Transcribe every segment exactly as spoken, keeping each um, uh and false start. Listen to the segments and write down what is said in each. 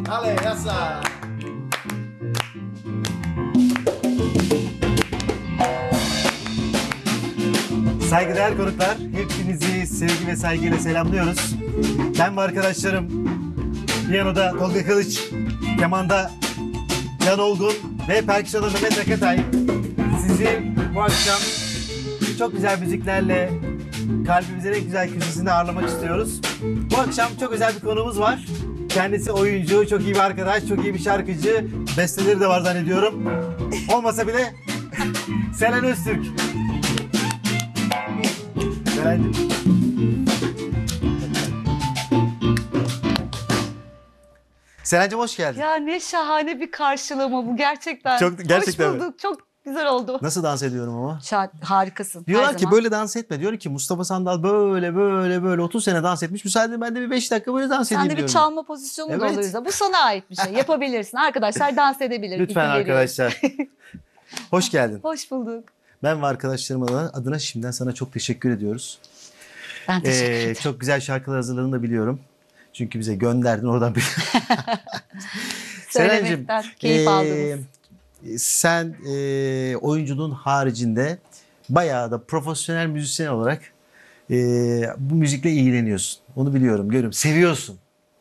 Ale, yasa. Saygıdeğer konuklar, hepinizi sevgi ve saygıyla selamlıyoruz. Ben ve arkadaşlarım, piyanoda Tolga Kılıç, kemanda Can Olgun ve perküsyonda Mehmet Akatay. Sizi bu akşam çok güzel müziklerle kalbimizin en güzel köşesinde ağırlamak istiyoruz. Bu akşam çok özel bir konuğumuz var. Kendisi oyuncu, çok iyi bir arkadaş, çok iyi bir şarkıcı. Besteleri de var zannediyorum. Olmasa bile Selen Öztürk. Selen'cim. Selen'cim hoş geldin. Ya ne şahane bir karşılama bu gerçekten. Çok- gerçekten Hoş bulduk. Çok güzel oldu. Nasıl dans ediyorum ama? Şah, harikasın. Diyorlar her ki zaman. böyle dans etme. Diyor ki Mustafa Sandal böyle böyle böyle otuz sene dans etmiş. Müsaade ben de bir beş dakika böyle dans edeyim Sen de bir diyorum. çalma pozisyonu da Evet. oluyoruz da. Bu sana ait bir şey. Yapabilirsin. Arkadaşlar dans edebilir. Lütfen İzin veriyorum. arkadaşlar. Hoş geldin. Hoş bulduk. Ben ve arkadaşlarım adına, adına şimdiden sana çok teşekkür ediyoruz. Ben teşekkür Ee, ederim. çok güzel şarkılar hazırladığını da biliyorum. Çünkü bize gönderdin oradan bir... Selen'cim, Söylemekten keyif ee, aldınız. sen ee, oyunculuğun haricinde bayağı da profesyonel müzisyen olarak ee, bu müzikle ilgileniyorsun. Onu biliyorum, görüyorum. Seviyorsun.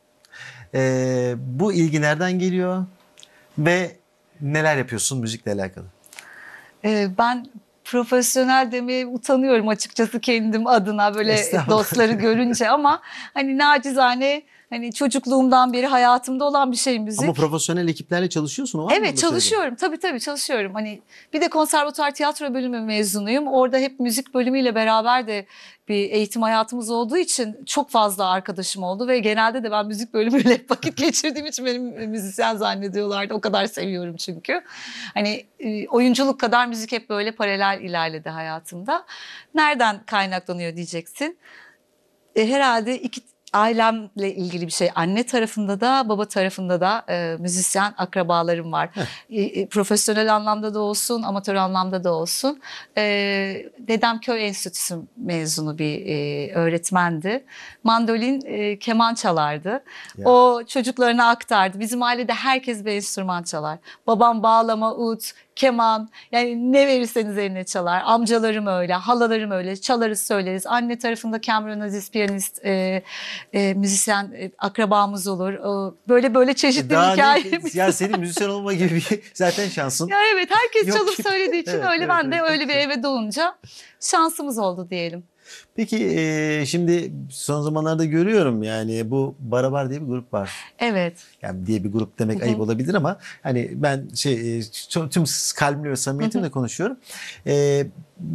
Ee, bu ilgi nereden geliyor? Ve neler yapıyorsun müzikle alakalı? Ee, ben profesyonel demeye utanıyorum açıkçası kendim adına böyle Estağfurullah. dostları görünce ama hani nacizane hani çocukluğumdan beri hayatımda olan bir şey müzik. Ama profesyonel ekiplerle çalışıyorsun o anlamda Evet söyledim. çalışıyorum. Tabii tabii çalışıyorum. Hani bir de konservatuar tiyatro bölümü mezunuyum. Orada hep müzik bölümüyle beraber de bir eğitim hayatımız olduğu için çok fazla arkadaşım oldu ve genelde de ben müzik bölümüyle hep vakit geçirdiğim için benim müzisyen zannediyorlardı. O kadar seviyorum çünkü. Hani e, oyunculuk kadar müzik hep böyle paralel ilerledi hayatımda. Nereden kaynaklanıyor diyeceksin. E, herhalde iki ailemle ilgili bir şey. Anne tarafında da baba tarafında da e, müzisyen akrabalarım var. E, e, profesyonel anlamda da olsun, amatör anlamda da olsun. E, dedem köy enstitüsü mezunu bir e, öğretmendi. Mandolin, e, keman çalardı. Ya. O çocuklarına aktardı. Bizim ailede herkes bir enstrüman çalar. Babam bağlama, ut, keman, yani ne verirseniz eline çalar. Amcalarım öyle, halalarım öyle. Çalarız, söyleriz. Anne tarafında Cameron Aziz piyanist, e, e, müzisyen e, akrabamız olur. O, böyle böyle çeşitli bir Daha ne- hikayemiz. ya senin müzisyen olma gibi bir zaten şansın. Ya evet, herkes Yok çalıp ki- söylediği için Evet, öyle evet, ben de evet, öyle bir evet. eve doğunca şansımız oldu diyelim. Peki e, şimdi son zamanlarda görüyorum yani bu Barabar diye bir grup var. Evet. Yani diye bir grup demek ayıp olabilir ama hani ben şey e, tüm tüm kalbimle ve samimiyetimle konuşuyorum. E,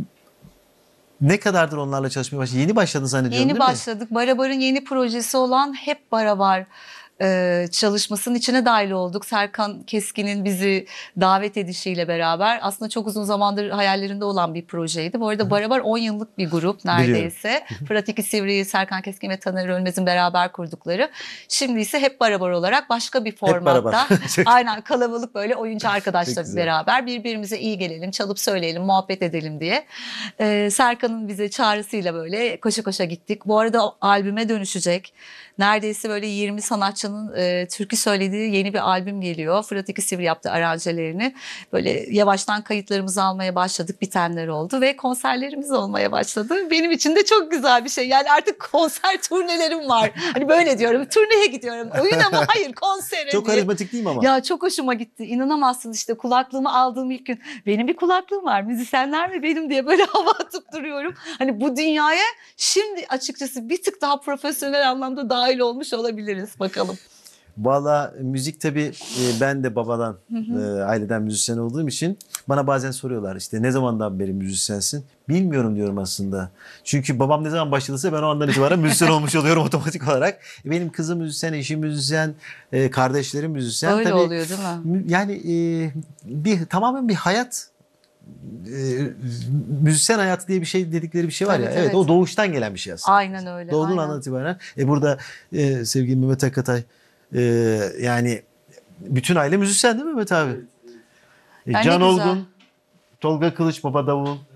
ne kadardır onlarla çalışmaya başladın? Yeni başladın zannediyorum Yeni değil mi? başladık. Barabar'ın yeni projesi olan Hep Barabar e, çalışmasının içine dahil olduk. Serkan Keskin'in bizi davet edişiyle beraber aslında çok uzun zamandır hayallerinde olan bir projeydi. Bu arada Barabar on yıllık bir grup neredeyse. Fırat İki Sivri'yi Serkan Keskin ve Taner Ölmez'in beraber kurdukları. Şimdi ise Hep Barabar olarak başka bir formatta. Barabar. Çok- Aynen, kalabalık böyle oyuncu Çok arkadaşlar güzel. beraber birbirimize iyi gelelim, çalıp söyleyelim, muhabbet edelim diye. Ee, Serkan'ın bize çağrısıyla böyle koşa koşa gittik. Bu arada o albüme dönüşecek. Neredeyse böyle yirmi sanatçının e, türkü söylediği yeni bir albüm geliyor. Fırat İki Sivri yaptı aranjelerini. Böyle yavaştan kayıtlarımızı almaya başladık. Bitenler oldu ve konserlerimiz olmaya başladı. Benim için de çok güzel bir şey. Yani artık konser turnelerim var. Hani böyle diyorum. Turneye gidiyorum. Oyun ama hayır, konsere Çok diye. karizmatik değil mi ama? Ya çok hoşuma gitti. İnanamazsınız, işte kulaklığımı aldığım ilk gün benim bir kulaklığım var, müzisyenler mi benim diye böyle hava atıp duruyorum. Hani bu dünyaya şimdi açıkçası bir tık daha profesyonel anlamda dahil olmuş olabiliriz, bakalım. Valla müzik tabii e, ben de babadan, e, aileden müzisyen olduğum için bana bazen soruyorlar işte ne zamandan beri müzisyensin? Bilmiyorum diyorum aslında. Çünkü babam ne zaman başladıysa ben o andan itibaren müzisyen olmuş oluyorum otomatik olarak. E, benim kızım müzisyen, eşim müzisyen, e, kardeşlerim müzisyen. Öyle Tabii, oluyor değil mi? mü- Yani e, bir tamamen bir hayat, e, müzisyen hayatı diye bir şey dedikleri bir şey var ya. Evet, Evet, evet. o doğuştan gelen bir şey aslında. Aynen öyle. Doğduğun aynen. andan itibaren. E burada e, sevgili Mehmet Akatay, e, yani bütün aile müzisyen değil mi Mehmet abi? E, Ya ne Can güzel. Olgun, Tolga Kılıç, Baba Davul,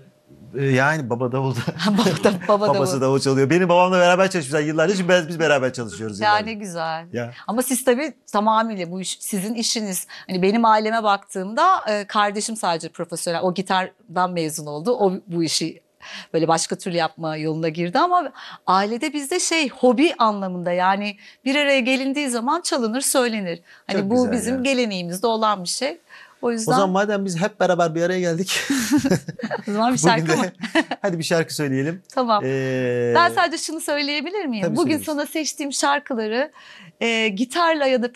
Ee, Yani baba davulda. baba da, baba da Babası bu. davul çalıyor. Benim babamla beraber çalışmışlar yıllarca. Şimdi biz, biz beraber çalışıyoruz Ya yıllardır. ne güzel. Ya. Ama siz tabii tamamıyla bu iş sizin işiniz. Hani benim aileme baktığımda e, kardeşim sadece profesyonel. O gitardan mezun oldu. O bu işi böyle başka türlü yapma yoluna girdi ama ailede bizde şey hobi anlamında yani bir araya gelindiği zaman çalınır söylenir. Hani Çok bu güzel bizim ya. geleneğimizde olan bir şey. O O yüzden zaman madem biz hep beraber bir araya geldik. o zaman bir Bugün şarkı mı? de hadi bir şarkı söyleyelim. Tamam. Ee, Ben sadece şunu söyleyebilir miyim? tabii Bugün söyleyebilirsin. sana seçtiğim şarkıları e, gitarla ya da